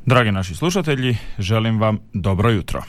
Dragi naši slušatelji, želim vam dobro jutro.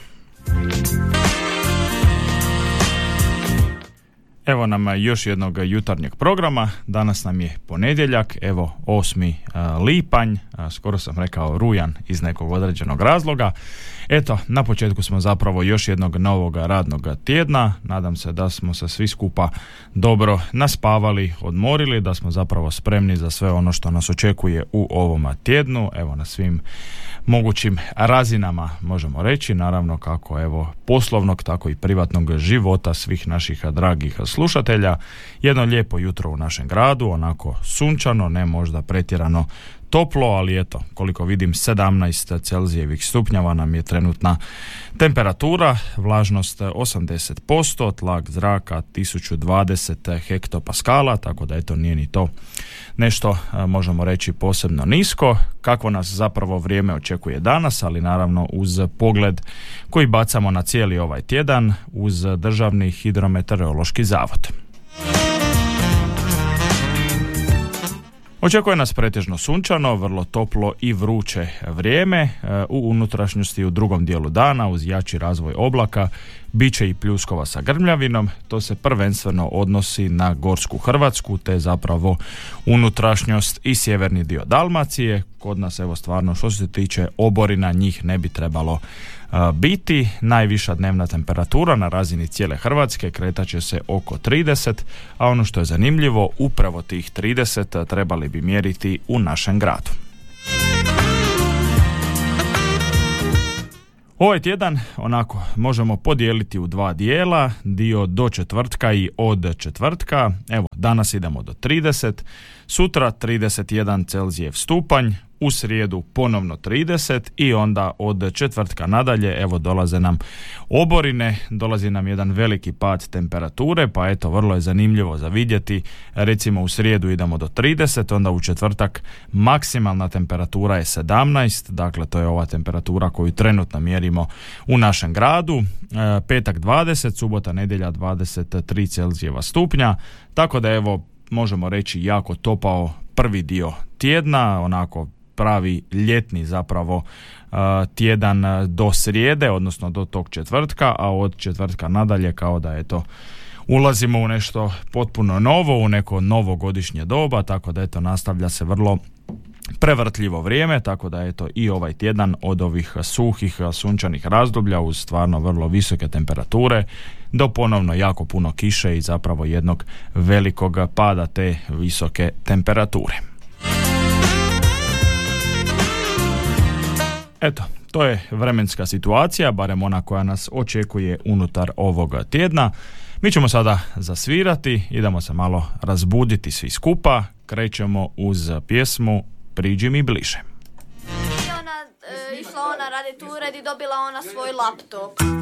Evo nam još jednog jutarnjeg programa. Danas nam je ponedjeljak, evo 8. lipanj, skoro sam rekao rujan iz nekog određenog razloga. Eto, na početku smo zapravo još jednog novog radnog tjedna. Nadam se da smo se svi skupa dobro naspavali, odmorili, da smo zapravo spremni za sve ono što nas očekuje u ovom tjednu. Evo, na svim mogućim razinama možemo reći, naravno kako evo poslovnog, tako i privatnog života svih naših dragih slušatelja. Jedno lijepo jutro u našem gradu, onako sunčano, ne možda pretjerano toplo, ali eto, koliko vidim 17 Celzijevih stupnjeva nam je trenutna temperatura, vlažnost 80%, tlak zraka 1020 hektopaskala, tako da eto nije ni to nešto, možemo reći, posebno nisko. Kako nas zapravo vrijeme očekuje danas, ali naravno uz pogled koji bacamo na cijeli ovaj tjedan uz Državni hidrometeorološki zavod. Očekuje nas pretežno sunčano, vrlo toplo i vruće vrijeme. U unutrašnjosti u drugom dijelu dana uz jači razvoj oblaka bit će i pljuskova sa grmljavinom. To se prvenstveno odnosi na Gorsku Hrvatsku, te zapravo unutrašnjost i sjeverni dio Dalmacije. Kod nas evo stvarno što se tiče oborina njih ne bi trebalo biti. Najviša dnevna temperatura na razini cijele Hrvatske kretat će se oko 30, a ono što je zanimljivo, upravo tih 30 trebali bi mjeriti u našem gradu. Ovaj tjedan onako možemo podijeliti u dva dijela, dio do četvrtka i od četvrtka. Evo, danas idemo do 30, sutra 31 Celzijev stupanj, u srijedu ponovno 30 i onda od četvrtka nadalje evo dolaze nam oborine, dolazi nam jedan veliki pad temperature, pa eto vrlo je zanimljivo za vidjeti. Recimo u srijedu idemo do 30, onda u četvrtak maksimalna temperatura je 17, dakle to je ova temperatura koju trenutno mjerimo u našem gradu. Petak 20, subota, nedjelja 23 Celzijeva stupnja, tako da evo možemo reći jako topao prvi dio tjedna, onako pravi ljetni zapravo tjedan do srijede, odnosno do tog četvrtka, a od četvrtka nadalje kao da eto ulazimo u nešto potpuno novo, u neko novogodišnje doba, tako da eto nastavlja se vrlo prevrtljivo vrijeme, tako da eto i ovaj tjedan od ovih suhih sunčanih razdoblja uz stvarno vrlo visoke temperature do ponovno jako puno kiše i zapravo jednog velikog pada te visoke temperature. Eto, to je vremenska situacija, barem ona koja nas očekuje unutar ovog tjedna. Mi ćemo sada zasvirati, idemo se malo razbuditi svi skupa, krećemo uz pjesmu Priđi mi bliže. Išla ona radi tu ured i dobila ona svoj laptop.